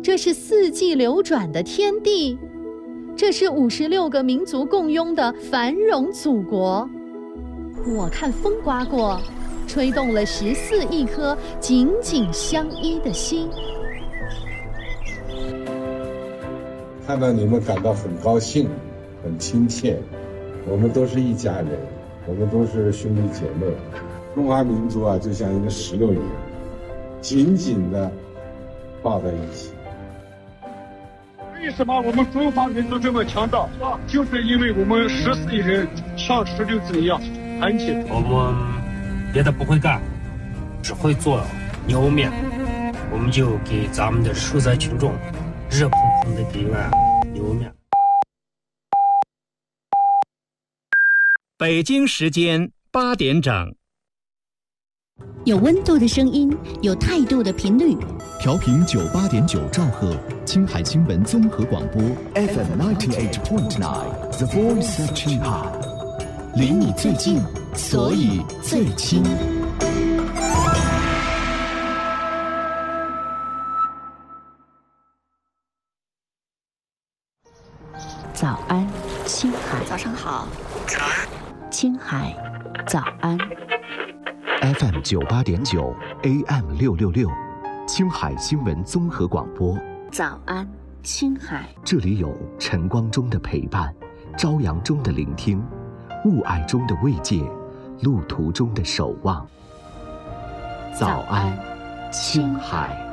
这是四季流转的天地，这是56个民族共拥的繁荣祖国。我看风刮过，吹动了14亿颗紧紧相依的心。 看到你们感到很高兴，很亲切。我们都是一家人，我们都是兄弟姐妹。中华民族啊，就像一个石榴一样，紧紧地抱在一起。 为什么我们中华民族这么强大？就是因为我们14亿人像石榴子一样团结。 我们别的不会干，只会做牛面，我们就给咱们的受灾群众热腾腾的给碗牛面。 北京时间8点整， 有温度的声音，有态度的频率， 调频98.9兆赫，青海新闻综合广播 FM 98.9 The Voice of 青海，离你最近，所以最亲。 早安，青海。 早上好。 早安，青海。早安。 FM 98.9 AM 666，青海新闻综合广播。 早安，青海。 这里有晨光中的陪伴，朝阳中的聆听，雾霭中的慰藉，路途中的守望。早安，青海。